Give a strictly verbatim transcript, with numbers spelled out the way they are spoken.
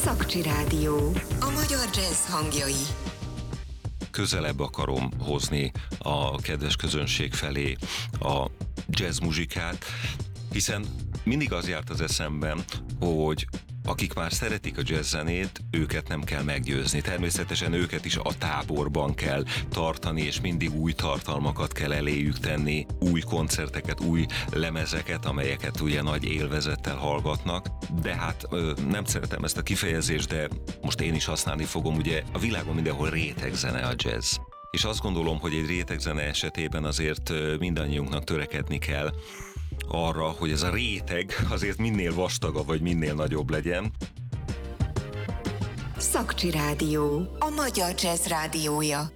Szakcsi Rádió. A magyar jazz hangjai. Közelebb akarom hozni a kedves közönség felé a jazz muzsikát, hiszen mindig az járt az eszemben, hogy akik már szeretik a jazz zenét, őket nem kell meggyőzni. Természetesen őket is a táborban kell tartani, és mindig új tartalmakat kell eléjük tenni, új koncerteket, új lemezeket, amelyeket ugye nagy élvezettel hallgatnak. De hát ö, nem szeretem ezt a kifejezést, de most én is használni fogom, ugye a világon mindenhol rétegzene a jazz. És azt gondolom, hogy egy rétegzene esetében azért mindannyiunknak törekedni kell arra, hogy ez a réteg azért minél vastagabb, vagy minél nagyobb legyen. Szakcsi Rádió. A magyar jazz rádiója.